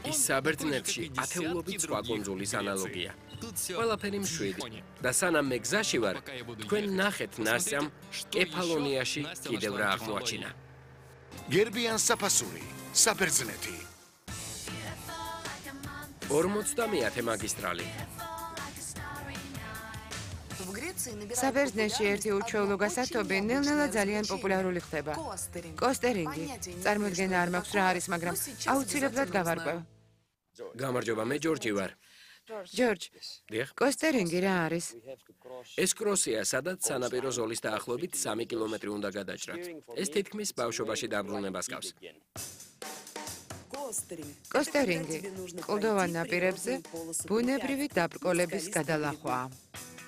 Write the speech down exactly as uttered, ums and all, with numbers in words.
ის საბერძნეთში ათეულობით სხვა კუნძულის ანალოგია. ყველაფერი მშვიდი. და სანამ მე გზაში ვარ, თქვენ ნახეთ ნასწამ კეფალონიაში კიდევ რა აღმოაჩინა. გერბიან საფასური, საბერძნეთი. ორმოცდამეათე მაგისტრალი. საბერძნეთში ერთი უჩვეულო გასართობი ნელ-ნელა ძალიან პოპულარული ხდება. კოსტერინგი. წარმოდგენა არ მაქვს რა არის, მაგრამ აუცილებლად გავარკვევ. გამარჯობა, მე ჯორჯი ვარ. ჯორჯ, დიახ. კოსტერინგი რა არის? ეს კროსია, სადაც სანაპირო ზოლის დაახლოებით სამი კილომეტრი უნდა გადაჭრათ. ეს თითქმის ბავშვობაში დაბრუნებას გავს. კოსტერინგი. კლდოვან ნაპირებზე ბუნებრივი დაბრკოლების გადალახვაა.